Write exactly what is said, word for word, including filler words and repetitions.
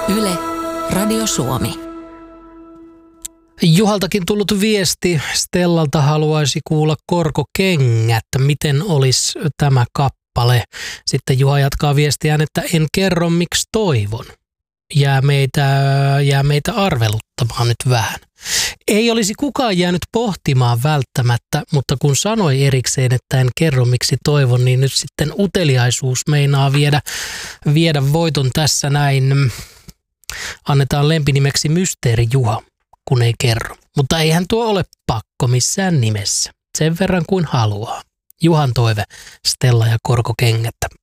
Yle, Radio Suomi. Juhaltakin tullut viesti. Stellalta haluaisi kuulla Korkokengät. Miten olisi tämä kappale? Sitten Juha jatkaa viestiään, että en kerro miksi toivon. Jää meitä, jää meitä arveluttamaan nyt vähän. Ei olisi kukaan jäänyt pohtimaan välttämättä, mutta kun sanoi erikseen, että en kerro miksi toivon, niin nyt sitten uteliaisuus meinaa viedä, viedä voiton tässä näin. Annetaan lempinimeksi Mysteeri Juha, kun ei kerro. Mutta eihän tuo ole pakko missään nimessä. Sen verran kuin haluaa. Juhan toive, Stella ja Korkokengät.